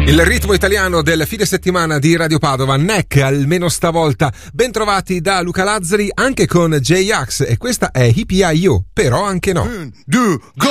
Il ritmo italiano del fine settimana di Radio Padova, Neck, almeno stavolta. Bentrovati da Luca Lazzari, anche con J-Ax, e questa è Hippie.io, però anche no. 1, 2, go!